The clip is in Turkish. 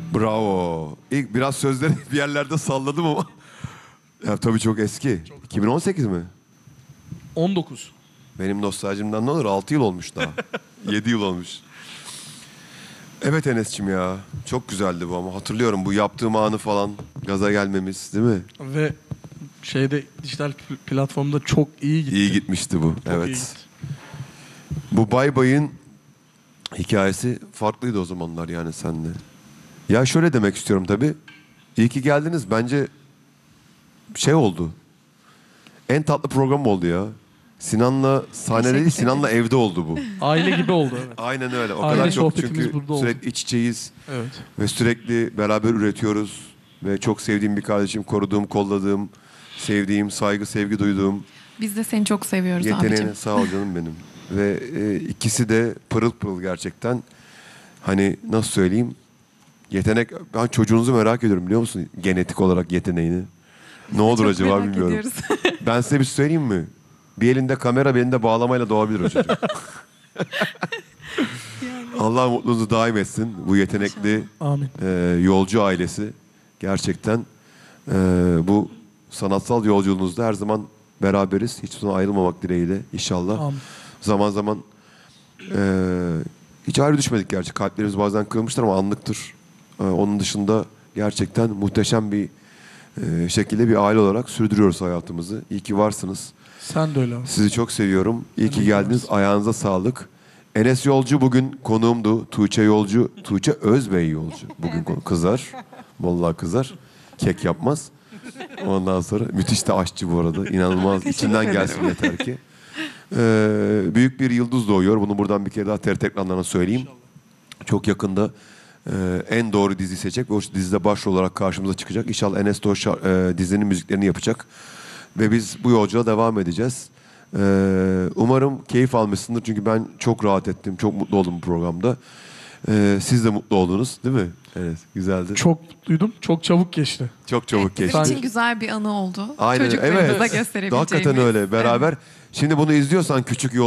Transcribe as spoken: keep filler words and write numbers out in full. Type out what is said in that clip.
Bravo. İlk biraz sözleri bir yerlerde salladım ama. Ya tabii çok eski. Çok iki bin on sekiz mi? on dokuz. Benim nostaljimden ne olur? altı yıl olmuş daha. yedi yıl olmuş. Evet Enes'cim ya. Çok güzeldi bu ama. Hatırlıyorum bu yaptığım anı falan. Gaza gelmemiz değil mi? Ve şeyde dijital pl- platformda çok iyi gitti. İyi gitmişti bu. Çok iyi evet. gitti. Bu Bay Bay'ın hikayesi farklıydı o zamanlar yani sende. Ya şöyle demek istiyorum tabii. İyi ki geldiniz. Bence şey oldu. En tatlı program oldu ya. Sinan'la sahnede değil, Sinan'la evde oldu bu. Aile gibi oldu evet. Aynen öyle. O Aile kadar çok sohbetimiz çünkü burada oldu. sürekli iç içeyiz Evet. ve sürekli beraber üretiyoruz. Ve çok sevdiğim bir kardeşim, koruduğum, kolladığım, sevdiğim, saygı, sevgi duyduğum, Biz de seni çok seviyoruz yeteneğine abicim. sağ ol canım benim. Ve e, ikisi de pırıl pırıl gerçekten. Hani nasıl söyleyeyim? Yetenek, ben çocuğunuzu merak ediyorum biliyor musun? Genetik olarak yeteneğini. Ne olur Çok acaba merak bilmiyorum. ediyoruz. Ben size bir şey söyleyeyim mi? Bir elinde kamera, bir elinde bağlamayla doğabilir o çocuk. Allah mutluluğunuzu daim etsin. Bu yetenekli Amin. e, yolcu ailesi. Gerçekten e, bu sanatsal yolculuğunuzda her zaman beraberiz. Hiç zaman ayrılmamak dileğiyle inşallah. Amin. Zaman zaman e, hiç ayrı düşmedik gerçi. Kalplerimiz bazen kırılmıştır ama anlıktır. E, onun dışında gerçekten muhteşem bir e, şekilde bir aile olarak sürdürüyoruz hayatımızı. İyi ki varsınız. Sen de öyle abi. Sizi çok seviyorum. İyi Ben ki de geldiniz. varsın. Ayağınıza sağlık. Enes Yolcu bugün konuğumdu. Tuğçe Yolcu, Tuğçe Özbey Yolcu. Bugün konu kızar. Vallahi kızar. Kek yapmaz. Ondan sonra müthiş de aşçı bu arada. İnanılmaz. İçinden gelsin yeter ki. Ee, büyük bir yıldız doğuyor. Bunu buradan bir kere daha T R T ekranlarına söyleyeyim. Çok yakında e, en doğru dizi seçecek ve o dizide başrol olarak karşımıza çıkacak. İnşallah Enes de o şar- e, dizinin müziklerini yapacak. Ve biz bu yolculuğa devam edeceğiz. Ee, umarım keyif almışsındır. Çünkü ben çok rahat ettim. Çok mutlu oldum bu programda. Ee, siz de mutlu oldunuz değil mi? Evet, güzeldi. Çok, Çok duydum. Çok çabuk geçti. çok çabuk geçti. Bizim Sen- için güzel bir anı oldu. Aynen, Çocuklarımıza evet. gösterebileceğimiz. Hakikaten öyle. Beraber. Evet. Şimdi bunu izliyorsan küçük yol